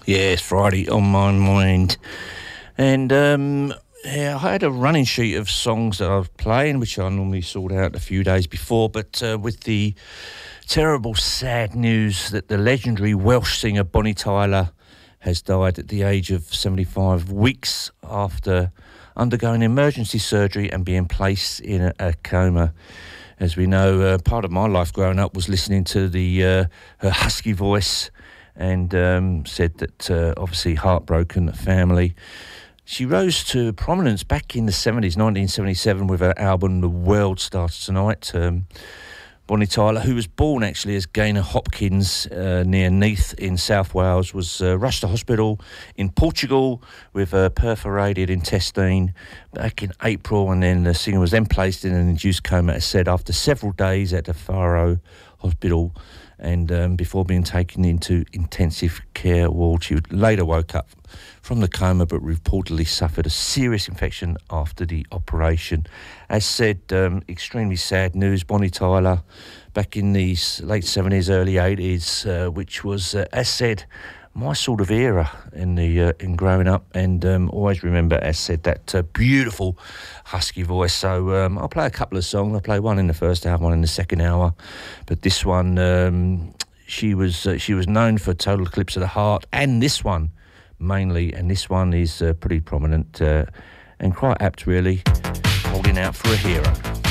Yeah, it's Friday on my mind. And yeah, I had a running sheet of songs that I was playing, which I normally sort out a few days before, but with the terrible, sad news that the legendary Welsh singer Bonnie Tyler has died at the age of 75 weeks after undergoing emergency surgery and being placed in a coma. As we know, part of my life growing up was listening to her husky voice, and said that obviously heartbroken, the family. She rose to prominence back in the 70s, 1977, with her album The World Starts Tonight. Bonnie Tyler, who was born actually as Gaynor Hopkins near Neath in South Wales, was rushed to hospital in Portugal with a perforated intestine back in April, and then the singer was then placed in an induced coma, as said, after several days at the Faro Hospital, and before being taken into intensive care ward. She later woke up from the coma but reportedly suffered a serious infection after the operation. As said, extremely sad news. Bonnie Tyler, back in the late 70s, early 80s, which was, as said, my sort of era in growing up, and always remember, as said, that beautiful husky voice. So I'll play a couple of songs. I'll play one in the first hour, one in the second hour, but this one, she was known for Total Eclipse of the Heart, and this one mainly, and this one is pretty prominent and quite apt, really, holding out for a hero.